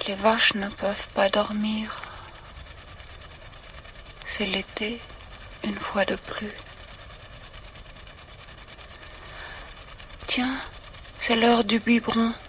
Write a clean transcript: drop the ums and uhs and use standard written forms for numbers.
Les vaches ne peuvent pas dormir. C'est l'été, une fois de plus. Tiens, c'est l'heure du biberon.